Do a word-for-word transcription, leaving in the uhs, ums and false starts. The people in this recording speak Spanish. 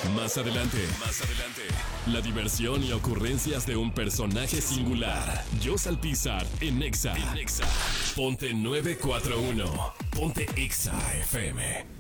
Más adelante, más adelante, la diversión y ocurrencias de un personaje singular. Joss Alpizar en Exa. En Exa. Ponte nueve cuatro uno. Ponte Exa F M.